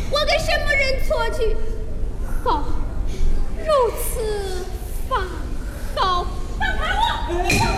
我给什么人错去？好，